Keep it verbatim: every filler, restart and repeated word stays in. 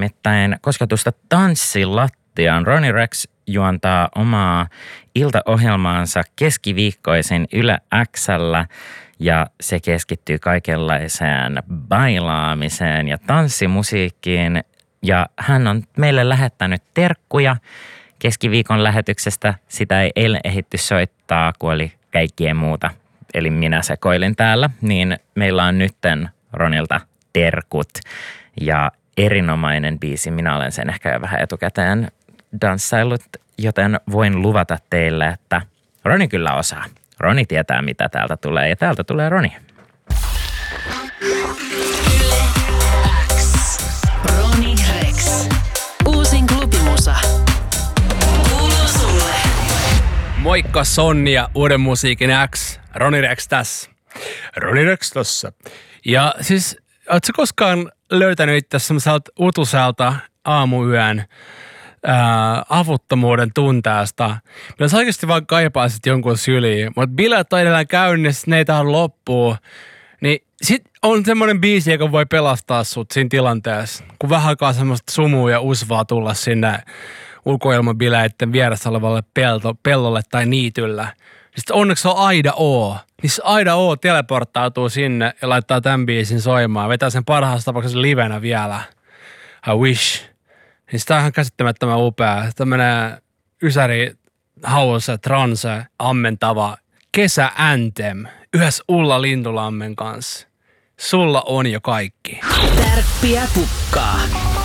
nimittäin kosketusta tanssilattiaan. Ronny Rex juontaa omaa iltaohjelmaansa keskiviikkoisin Yle X:llä ja se keskittyy kaikenlaiseen bailaamiseen ja tanssimusiikkiin. Ja hän on meille lähettänyt terkkuja keskiviikon lähetyksestä. Sitä ei eilen ehditty soittaa, kun oli kaikkien muuta. Eli minä sekoilin täällä. Niin meillä on nytten Ronilta terkut ja erinomainen biisi. Minä olen sen ehkä jo vähän etukäteen danssailut, joten voin luvata teille, että Roni kyllä osaa. Roni tietää, mitä täältä tulee ja täältä tulee Roni. Ronny Rex. Uusin klubimusa. Kuuluu sulle. Moikka Sonni ja Uuden musiikin X. Ronny Rex tässä. Ronny Rex tässä. Ja siis, ootko koskaan löytänyt itse semmoiselta utuselta aamuyön ää, avuttomuuden tunteesta? Jos oikeasti vaan kaipaisit jonkun syliin, mutta bileet on edelleen käynnissä, ne ei tahan loppuu, niin sit on semmoinen biisi, joka voi pelastaa sut siinä tilanteessa, kun vähän alkaa semmoista sumua ja usvaa tulla sinne ulkoilmabileiden vieressä olevalle pelto, pellolle tai niityllä. Sitten onneksi on Aida O. Niin se Aida O teleporttautuu sinne ja laittaa tämän biisin soimaan. Vetää sen parhaassa tapauksessa livenä vielä. I wish. Niin sitä on ihan käsittämättömän upea. Tämmönen ysäri, house, transe, ammentava kesä anthem yhdessä Ulla Lintulammen kanssa. Sulla on jo kaikki. Tärppiä pukkaa.